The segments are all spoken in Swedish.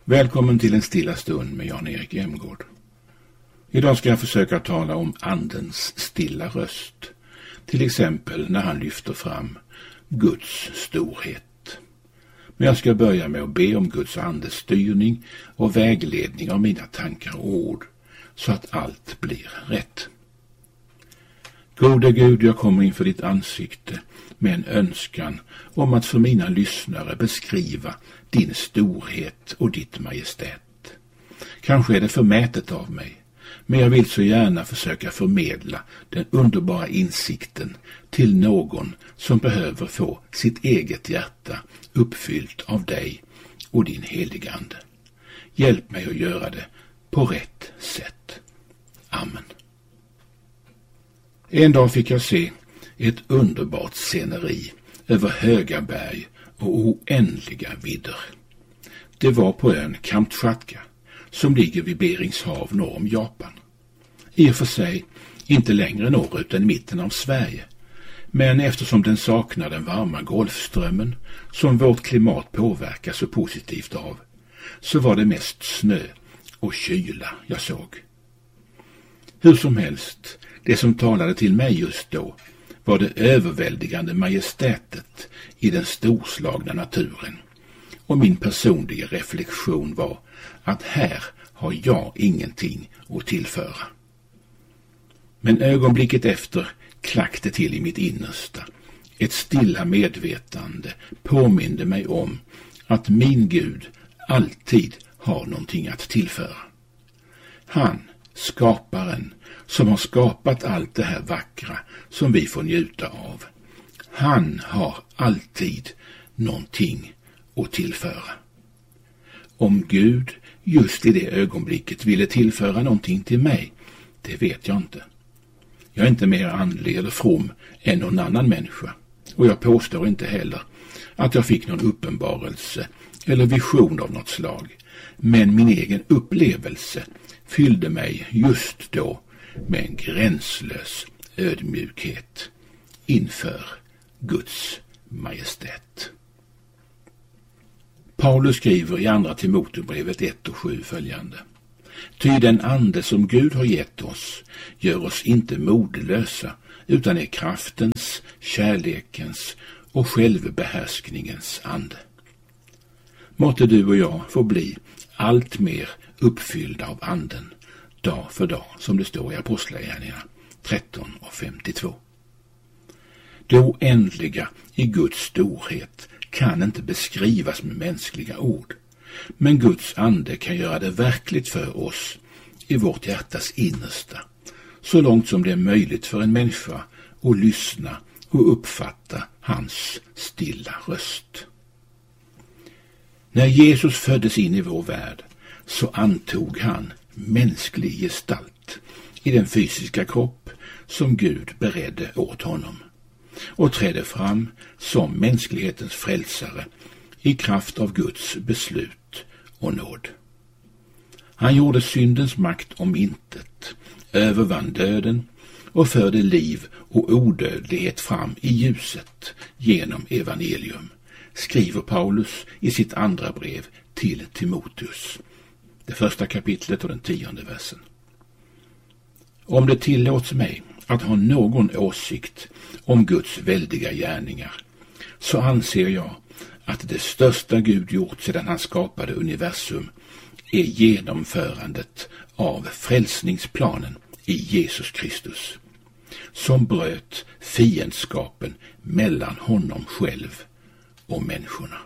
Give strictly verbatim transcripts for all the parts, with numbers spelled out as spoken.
Välkommen till en stilla stund med Jan-Erik Emgård. Idag ska jag försöka tala om andens stilla röst. Till exempel när han lyfter fram Guds storhet. Men jag ska börja med att be om Guds andes styrning och vägledning av mina tankar och ord, så att allt blir rätt. Gode Gud, jag kommer inför ditt ansikte med en önskan om att för mina lyssnare beskriva din storhet och ditt majestät. Kanske är det förmätet av mig, men jag vill så gärna försöka förmedla den underbara insikten till någon som behöver få sitt eget hjärta uppfyllt av dig och din heliga ande. Hjälp mig att göra det på rätt sätt. Amen. En dag fick jag se ett underbart sceneri över höga berg och oändliga vidder. Det var på ön Kamtschatka, som ligger vid Berings hav norr om Japan. I och för sig inte längre norrut än mitten av Sverige, men eftersom den saknar den varma Golfströmmen som vårt klimat påverkar så positivt av, så var det mest snö och kyla jag såg. Hur som helst, det som talade till mig just då var det överväldigande majestätet i den storslagna naturen, och min personliga reflektion var att här har jag ingenting att tillföra. Men ögonblicket efter klackte till i mitt innersta. Ett stilla medvetande påminde mig om att min Gud alltid har någonting att tillföra. Han, skaparen, som har skapat allt det här vackra som vi får njuta av. Han har alltid någonting att tillföra. Om Gud just i det ögonblicket ville tillföra någonting till mig, det vet jag inte. Jag är inte mer andlig eller from än någon annan människa, och jag påstår inte heller att jag fick någon uppenbarelse eller vision av något slag, men min egen upplevelse fyllde mig just då med en gränslös ödmjukhet inför Guds majestät. Paulus skriver i andra Timoteusbrevet ett och sju följande: Ty den ande som Gud har gett oss gör oss inte modlösa, utan är kraftens, kärlekens och självbehärskningens ande. Måtte du och jag få bli allt mer uppfyllda av anden, dag för dag, som det står i Apostlagärningarna tretton och femtiotvå. Det oändliga i Guds storhet kan inte beskrivas med mänskliga ord, men Guds ande kan göra det verkligt för oss i vårt hjärtas innersta, så långt som det är möjligt för en människa att lyssna och uppfatta hans stilla röst. När Jesus föddes in i vår värld så antog han mänsklig gestalt i den fysiska kropp som Gud beredde åt honom, och trädde fram som mänsklighetens frälsare i kraft av Guds beslut och nåd. Han gjorde syndens makt om intet, övervann döden och förde liv och odödlighet fram i ljuset genom evangelium, skriver Paulus i sitt andra brev till Timoteus, det första kapitlet och den tionde versen. Om det tillåts mig att ha någon åsikt om Guds väldiga gärningar, så anser jag att det största Gud gjort sedan han skapade universum är genomförandet av frälsningsplanen i Jesus Kristus, som bröt fiendskapen mellan honom själv och människorna.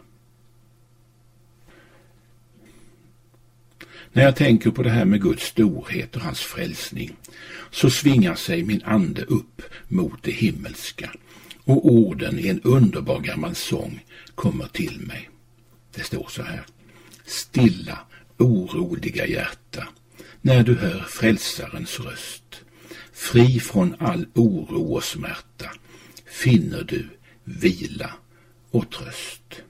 När jag tänker på det här med Guds storhet och hans frälsning, så svingar sig min ande upp mot det himmelska, och orden i en underbar gammal sång kommer till mig. Det står så här: Stilla, oroliga hjärta, när du hör frälsarens röst, fri från all oro och smärta, finner du vila och tröst.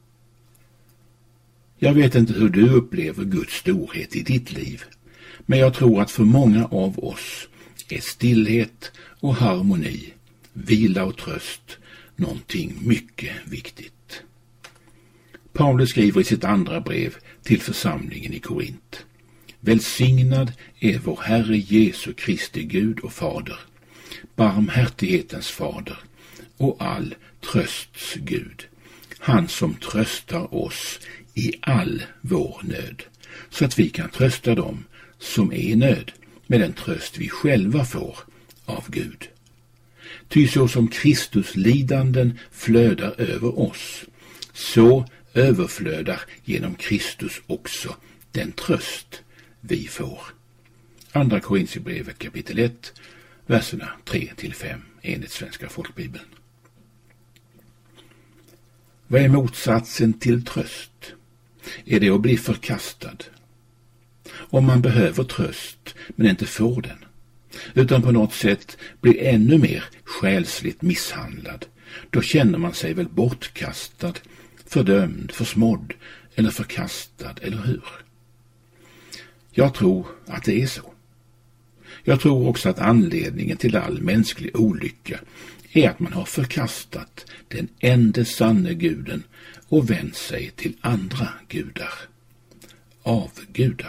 Jag vet inte hur du upplever Guds storhet i ditt liv, men jag tror att för många av oss är stillhet och harmoni, vila och tröst någonting mycket viktigt. Paulus skriver i sitt andra brev till församlingen i Korint: Välsignad är vår Herre Jesu Kristi Gud och Fader, barmhärtighetens Fader och all trösts Gud, han som tröstar oss i all vår nöd, så att vi kan trösta dem som är i nöd med den tröst vi själva får av Gud. Ty så som Kristus lidanden flödar över oss, så överflödar genom Kristus också den tröst vi får. Andra Korinthierbrevet kapitel ett, verserna tre till fem enligt Svenska folkbibeln. Vad är motsatsen till tröst? Är det att bli förkastad? Om man behöver tröst men inte får den, utan på något sätt blir ännu mer själsligt misshandlad, då känner man sig väl bortkastad, fördömd, försmådd eller förkastad, eller hur? Jag tror att det är så. Jag tror också att anledningen till all mänsklig olycka är att man har förkastat den enda sanne guden och vänt sig till andra gudar. Avgudar.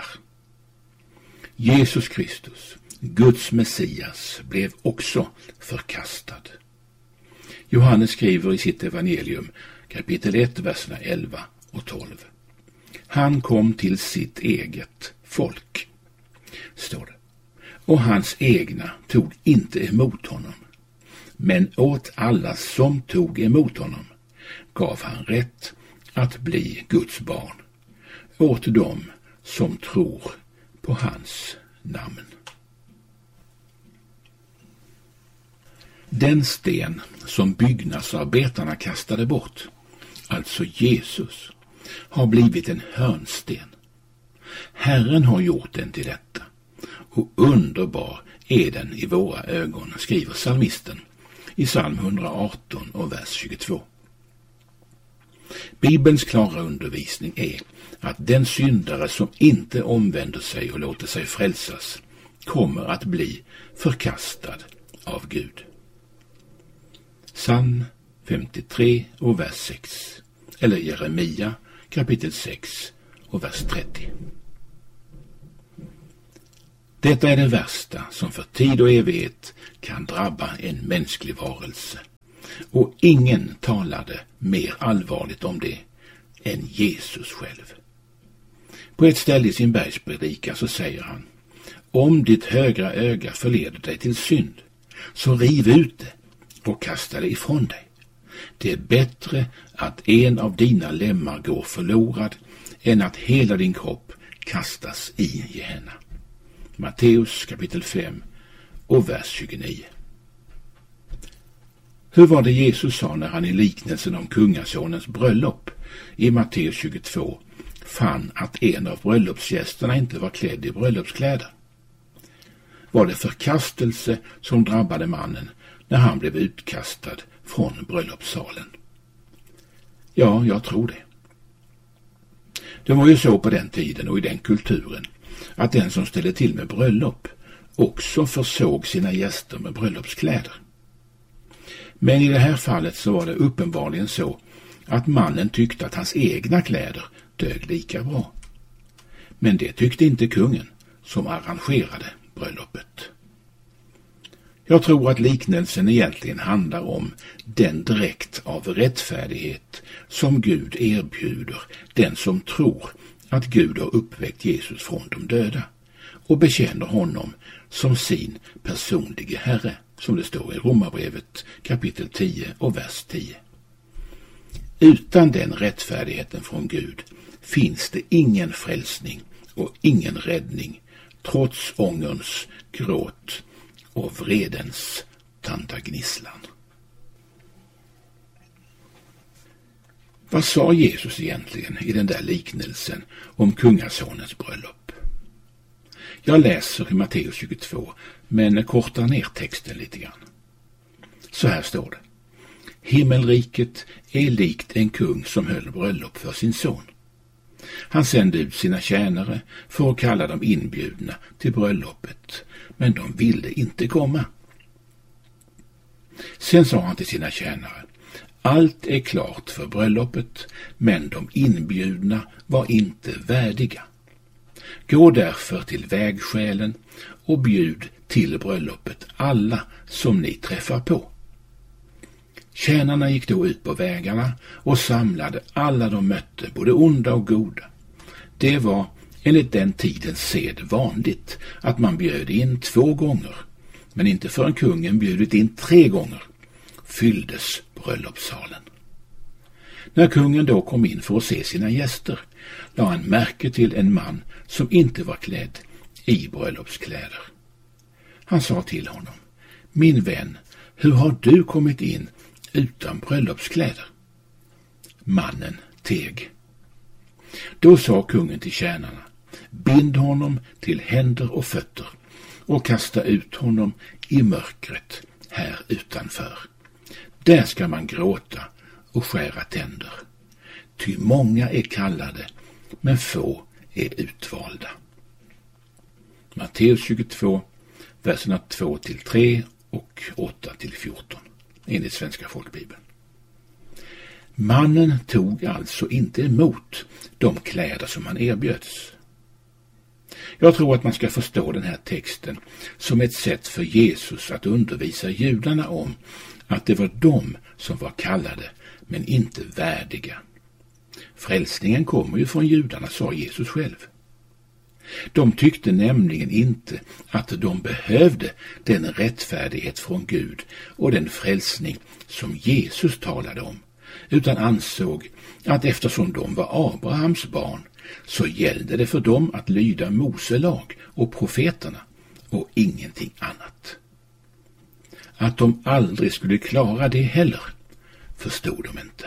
Jesus Kristus, Guds Messias, blev också förkastad. Johannes skriver i sitt evangelium kapitel ett, verserna elva och tolv. Han kom till sitt eget folk, står det, och hans egna tog inte emot honom. Men åt alla som tog emot honom gav han rätt att bli Guds barn, åt dem som tror på hans namn. Den sten som byggnadsarbetarna kastade bort, alltså Jesus, har blivit en hörnsten. Herren har gjort den till detta, och underbar är den i våra ögon, skriver psalmisten i psalm hundraarton och vers tjugotvå. Bibelns klara undervisning är att den syndare som inte omvänder sig och låter sig frälsas kommer att bli förkastad av Gud. Psalm femtiotre och vers sex, eller Jeremia kapitel sex och vers trettio. Detta är det värsta som för tid och evighet kan drabba en mänsklig varelse, och ingen talade mer allvarligt om det än Jesus själv. På ett ställe i sin bergspredikan så säger han: om ditt högra öga förleder dig till synd, så riv ut det och kasta det ifrån dig. Det är bättre att en av dina lemmar går förlorad än att hela din kropp kastas i Gehenna. Matteus kapitel fem och vers tjugonio. Hur var det Jesus sa när han i liknelsen om kungasonens bröllop i Matteus tjugotvå fann att en av bröllopsgästerna inte var klädd i bröllopskläder? Var det förkastelse som drabbade mannen när han blev utkastad från bröllopssalen? Ja, jag tror det. Det var ju så på den tiden och i den kulturen att den som ställde till med bröllop också försåg sina gäster med bröllopskläder. Men i det här fallet så var det uppenbarligen så att mannen tyckte att hans egna kläder dög lika bra. Men det tyckte inte kungen som arrangerade bröllopet. Jag tror att liknelsen egentligen handlar om den dräkt av rättfärdighet som Gud erbjuder den som tror att Gud har uppväckt Jesus från de döda och bekänner honom som sin personliga Herre, som det står i Romarbrevet kapitel tio och vers tio. Utan den rättfärdigheten från Gud finns det ingen frälsning och ingen räddning, trots ångerns gråt och vredens tantagnisslan. Vad sa Jesus egentligen i den där liknelsen om kungasonens bröllop? Jag läser i Matteus tjugotvå, men kortar ner texten lite grann. Så här står det: himmelriket är likt en kung som höll bröllop för sin son. Han sände ut sina tjänare för att kalla dem inbjudna till bröllopet, men de ville inte komma. Sen sa han till sina tjänare: Allt är klart för bröllopet, men de inbjudna var inte värdiga. Gå därför till vägskälen och bjud till bröllopet alla som ni träffar på. Tjänarna gick då ut på vägarna och samlade alla de mötte, både onda och goda. Det var enligt den tidens sed vanligt att man bjöd in två gånger, men inte förrän kungen bjudit in tre gånger fylldes bröllopssalen. När kungen då kom in för att se sina gäster, la han märke till en man som inte var klädd i bröllopskläder. Han sa till honom: min vän, hur har du kommit in utan bröllopskläder? Mannen teg. Då sa kungen till tjänarna: bind honom till händer och fötter och kasta ut honom i mörkret här utanför. Där ska man gråta och skära tänder. Ty många är kallade, men få är utvalda. Matteus tjugotvå, verserna två till tre och åtta till fjorton, enligt Svenska folkbibeln. Mannen tog alltså inte emot de kläder som han erbjöds. Jag tror att man ska förstå den här texten som ett sätt för Jesus att undervisa judarna om att det var de som var kallade men inte värdiga. Frälsningen kommer ju från judarna, sa Jesus själv. De tyckte nämligen inte att de behövde den rättfärdighet från Gud och den frälsning som Jesus talade om, utan ansåg att eftersom de var Abrahams barn så gällde det för dem att lyda Mose lag och profeterna och ingenting annat. Att de aldrig skulle klara det heller förstod de inte.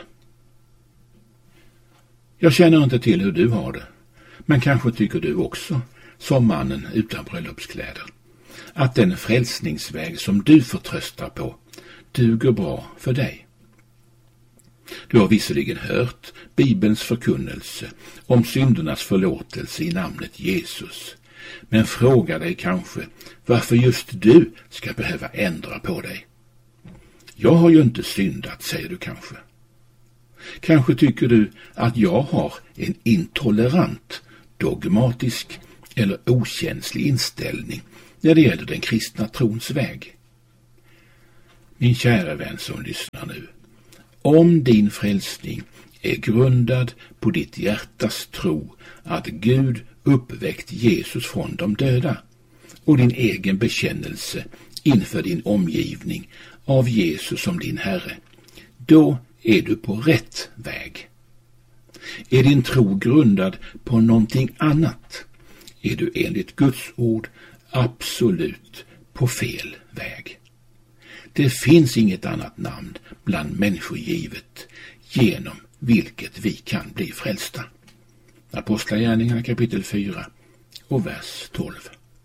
Jag känner inte till hur du har det, men kanske tycker du också, som mannen utan bröllopskläder, att den frälsningsväg som du förtröstar på duger bra för dig. Du har visserligen hört Bibelns förkunnelse om syndernas förlåtelse i namnet Jesus, men fråga dig kanske varför just du ska behöva ändra på dig. Jag har ju inte syndat, säger du kanske. Kanske tycker du att jag har en intolerant, dogmatisk eller okänslig inställning när det gäller den kristna trons väg. Min kära vän som lyssnar nu, om din frälsning är grundad på ditt hjärtas tro att Gud uppväckt Jesus från de döda och din egen bekännelse inför din omgivning av Jesus som din Herre, då är du på rätt väg. Är din tro grundad på någonting annat, är du enligt Guds ord absolut på fel väg. Det finns inget annat namn bland människor givet genom vilket vi kan bli frälsta. Apostlagärningarna kapitel fyra och vers tolv.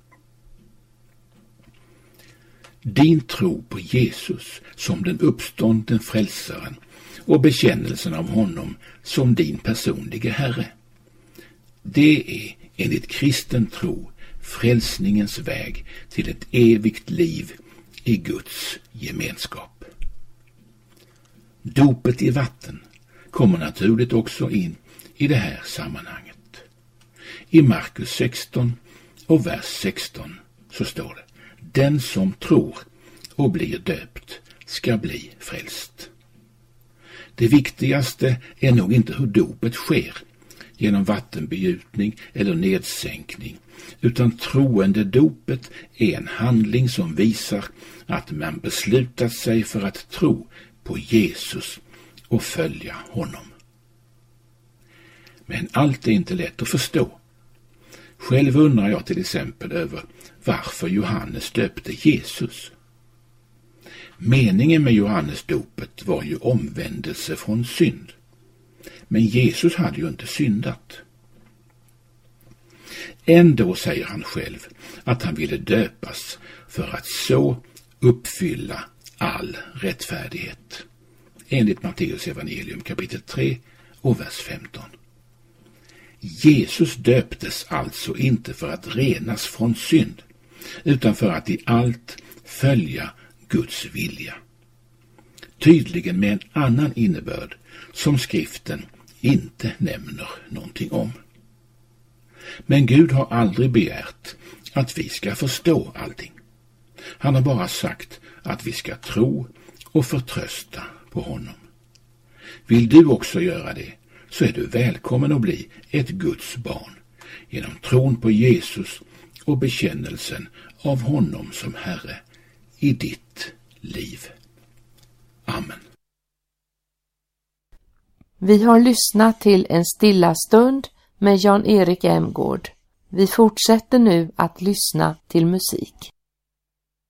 Din tro på Jesus som den uppståndne frälsaren och bekännelsen av honom som din personliga Herre, det är enligt kristen tro frälsningens väg till ett evigt liv i Guds gemenskap. Dopet i vatten kommer naturligt också in i det här sammanhanget. I Markus sexton och vers sexton så står det: den som tror och blir döpt ska bli frälst. Det viktigaste är nog inte hur dopet sker, genom vattenbegjutning eller nedsänkning, utan troende dopet är en handling som visar att man beslutat sig för att tro på Jesus och följa honom. Men allt är inte lätt att förstå. Själv undrar jag till exempel över varför Johannes döpte Jesus. Meningen med Johannes dopet var ju omvändelse från synd. Men Jesus hade ju inte syndat. Ändå säger han själv att han ville döpas för att så uppfylla all rättfärdighet. Enligt Matteus evangelium kapitel tre och vers femton. Jesus döptes alltså inte för att renas från synd, utan för att i allt följa Guds vilja. tydligen med en annan innebörd som skriften inte nämner någonting om. Men Gud har aldrig begärt att vi ska förstå allting. Han har bara sagt att vi ska tro och förtrösta på honom. Vill du också göra det, så är du välkommen att bli ett Guds barn genom tron på Jesus och bekännelsen av honom som Herre i ditt liv. Amen. Vi har lyssnat till en stilla stund med Jan-Erik Emgård. Vi fortsätter nu att lyssna till musik.